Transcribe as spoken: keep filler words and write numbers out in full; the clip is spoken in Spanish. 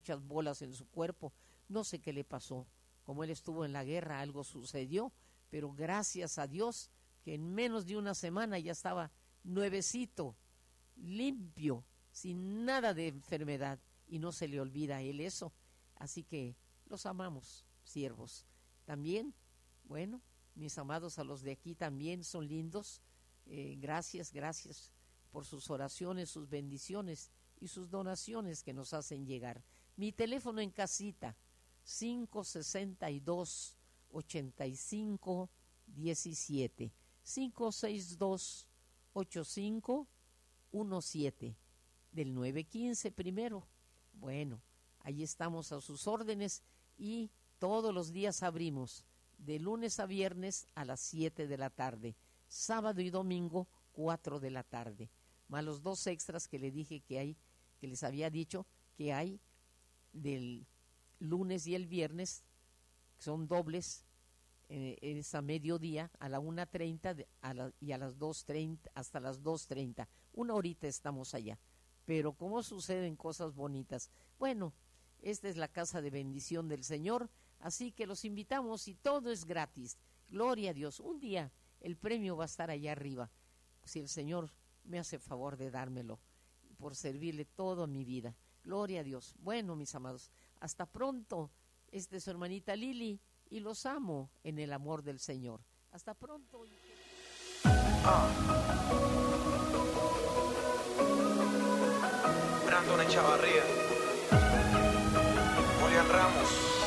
muchas bolas en su cuerpo. No sé qué le pasó. Como él estuvo en la guerra, algo sucedió, pero gracias a Dios que en menos de una semana ya estaba nuevecito, limpio, sin nada de enfermedad, y no se le olvida a él eso. Así que los amamos, siervos. También, bueno, mis amados, a los de aquí también son lindos. Eh, gracias, gracias por sus oraciones, sus bendiciones y sus donaciones que nos hacen llegar. Mi teléfono en casita, cinco sesenta y dos, ochenta y cinco diecisiete, cinco seis dos, ocho cinco uno siete, del nueve quince primero. Bueno, ahí estamos a sus órdenes y todos los días abrimos de lunes a viernes a las siete de la tarde, sábado y domingo cuatro de la tarde, más los dos extras que le dije que hay, que les había dicho que hay del lunes y el viernes, que son dobles, eh, es a mediodía, a la una treinta a la, y a las dos treinta, hasta las dos treinta, una horita estamos allá. Pero cómo suceden cosas bonitas. Bueno, esta es la casa de bendición del Señor, así que los invitamos y todo es gratis. Gloria a Dios. Un día el premio va a estar allá arriba, si el Señor me hace favor de dármelo, por servirle toda mi vida. Gloria a Dios. Bueno, mis amados, hasta pronto. Esta es su hermanita Lili y los amo en el amor del Señor. Hasta pronto. Ah. Brandon Echavarría, Julián Ramos.